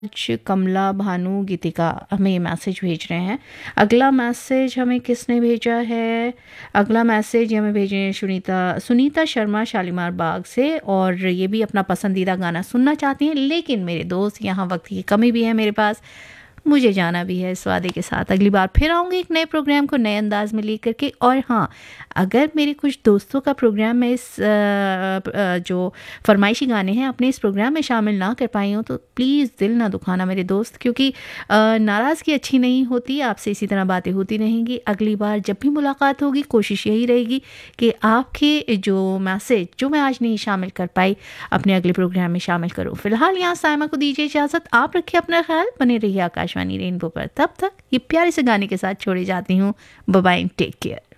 कमला भानु गीतिका हमें मैसेज भेज रहे हैं। अगला मैसेज हमें किसने भेजा है? अगला मैसेज हमें भेजे हैं सुनीता शर्मा शालीमार बाग से, और ये भी अपना पसंदीदा गाना सुनना चाहती हैं, लेकिन मेरे दोस्त यहाँ वक्त की कमी भी है मेरे पास, मुझे जाना भी है इस वादे के साथ। अगली बार फिर आऊँगी एक नए प्रोग्राम को नए अंदाज में लेकर के। और हाँ, अगर मेरे कुछ दोस्तों का प्रोग्राम में इस जो फरमाइशी गाने हैं अपने इस प्रोग्राम में शामिल ना कर पाई हूँ, तो प्लीज़ दिल ना दुखाना मेरे दोस्त, क्योंकि नाराज़गी अच्छी नहीं होती। आपसे इसी तरह बातें होती रहेंगी। अगली बार जब भी मुलाकात होगी, कोशिश यही रहेगी कि आपके जो मैसेज जो मैं आज नहीं शामिल कर पाई, अपने अगले प्रोग्राम में शामिल करूँ। फिलहाल यहाँ साइमा को दीजिए इजाज़त। आप रखिए अपना ख्याल, बने रहिए आकाशवाणी रेनबो पर। तब तक ये प्यारे से गाने के साथ छोड़े जाती हूँ। Bye bye, take care.